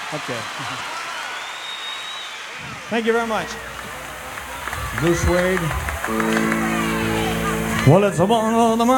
Okay. Thank you very much. Blue Suede. Well, it's a